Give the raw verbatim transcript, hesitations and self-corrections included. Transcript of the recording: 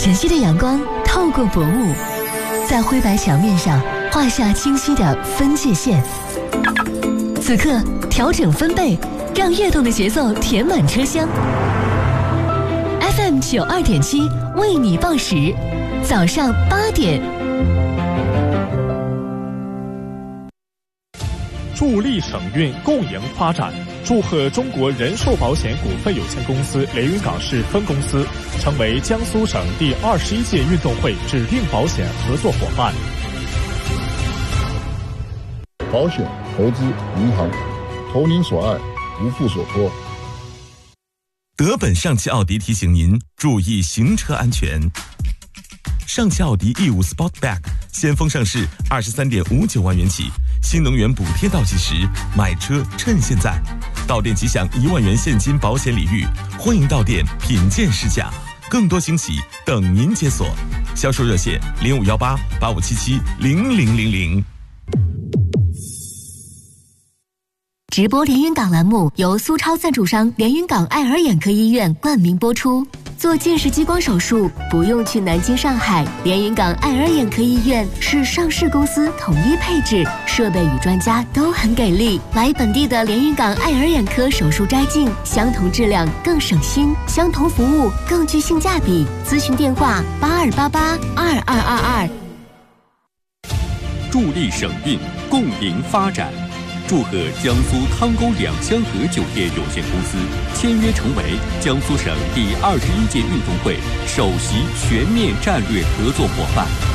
晨曦的阳光透过薄雾，在灰白墙面上画下清晰的分界线。此刻调整分贝，让跃动的节奏填满车厢。F M 九二点七为你报时，早上八点。 助力省运，共赢发展。祝贺中国人寿保险股份有限公司连云港市分公司成为江苏省第二十一届运动会指定保险合作伙伴。 保险、投资、银行，投您所爱，无负所托。 德本上汽奥迪提醒您注意行车安全。上汽奥迪 E 五 Sportback 先锋上市二十三点五九万元起，新能源补贴倒计时，买车趁现在。到店即享一万元现金保险礼遇，欢迎到店品鉴试驾，更多惊喜等您解锁。销售热线零五幺八八五七七零零零零。 直播连云港栏目由苏超赞助商连云港爱尔眼科医院冠名播出。做近视激光手术不用去南京、上海，连云港爱尔眼科医院是上市公司统一配置，设备与专家都很给力。来本地的连云港爱尔眼科手术摘镜，相同质量更省心，相同服务更具性价比。咨询电话八二八八二二二二。 助力省运，共赢发展。祝贺江苏汤沟两香河酒店有限公司签约成为江苏省第二十一届运动会首席全面战略合作伙伴。